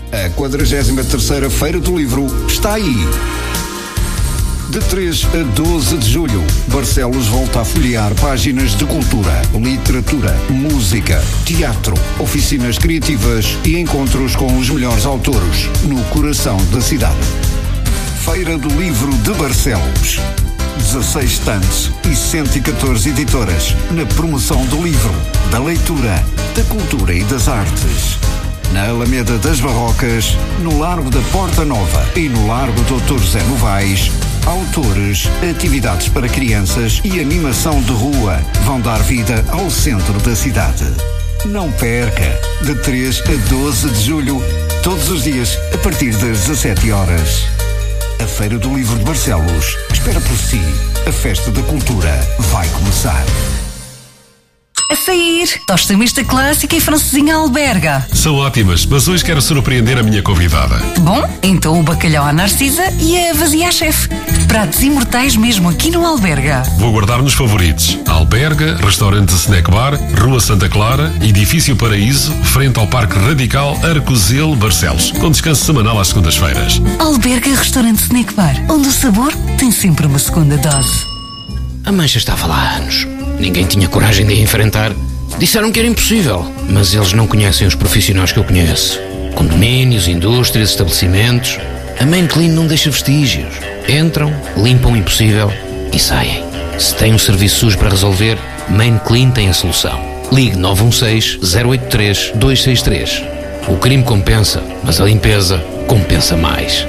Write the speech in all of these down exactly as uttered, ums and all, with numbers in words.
A quadragésima terceira Feira do Livro está aí. De três a doze de julho, Barcelos volta a folhear páginas de cultura, literatura, música, teatro, oficinas criativas e encontros com os melhores autores no coração da cidade. Feira do Livro de Barcelos. dezasseis stands e cento e catorze editoras na promoção do livro, da leitura, da cultura e das artes. Na Alameda das Barrocas, no Largo da Porta Nova e no Largo doutor José Novaes, autores, atividades para crianças e animação de rua vão dar vida ao centro da cidade. Não perca! De três a doze de julho, todos os dias, a partir das dezassete horas. A Feira do Livro de Barcelos espera por si. A festa da cultura vai começar. A sair, tosta mista clássica e francesinha alberga. São ótimas, mas hoje quero surpreender a minha convidada. Bom, então o bacalhau à Narcisa e a vazia à chefe. Pratos imortais mesmo aqui no Alberga. Vou guardar nos favoritos. Alberga, restaurante Snack Bar, Rua Santa Clara, Edifício Paraíso, frente ao Parque Radical Arcozelo, Barcelos, com descanso semanal às segundas-feiras. Alberga Restaurante Snack Bar, onde o sabor tem sempre uma segunda dose. A mancha estava lá há anos. Ninguém tinha coragem de a enfrentar. Disseram que era impossível, mas eles não conhecem os profissionais que eu conheço. Condomínios, indústrias, estabelecimentos. A Main Clean não deixa vestígios. Entram, limpam o impossível e saem. Se tem um serviço sujo para resolver, Main Clean tem a solução. Ligue nove um seis, zero oito três, dois seis três. O crime compensa, mas a limpeza compensa mais.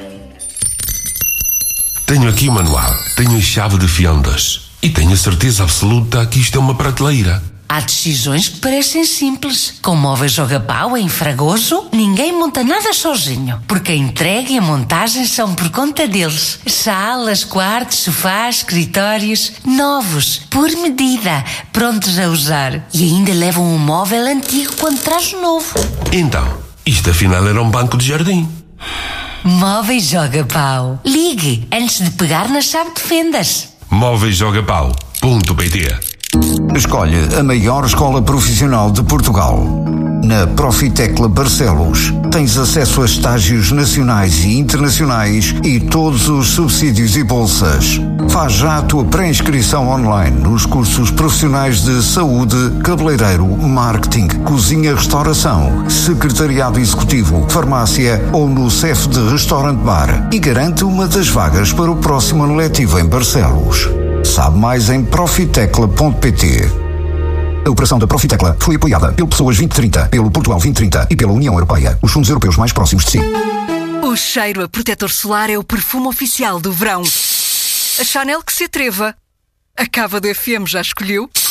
Tenho aqui o manual, tenho a chave de fendas e tenho a certeza absoluta que isto é uma prateleira. Há decisões que parecem simples. Com Móveis Joga Pau, em Fragoso, ninguém monta nada sozinho, porque a entrega e a montagem são por conta deles. Salas, quartos, sofás, escritórios, novos, por medida, prontos a usar. E ainda levam um móvel antigo quando traz o novo. Então, isto afinal era um banco de jardim. Móveis Joga Pau. Ligue antes de pegar na chave de fendas. móveis joga pau ponto pt. Escolhe a maior escola profissional de Portugal. Na Profitecla Barcelos, tens acesso a estágios nacionais e internacionais e todos os subsídios e bolsas. Faz já a tua pré-inscrição online nos cursos profissionais de saúde, cabeleireiro, marketing, cozinha, restauração, secretariado executivo, farmácia ou no C E F de Restaurante Bar e garante uma das vagas para o próximo ano letivo em Barcelos. Sabe mais em profitecla ponto pt. A operação da Profitecla foi apoiada pelo Pessoas vinte trinta, pelo Portugal vinte trinta e pela União Europeia, os fundos europeus mais próximos de si. O cheiro a protetor solar é o perfume oficial do verão. A Chanel que se atreva. A Cava do F M já escolheu?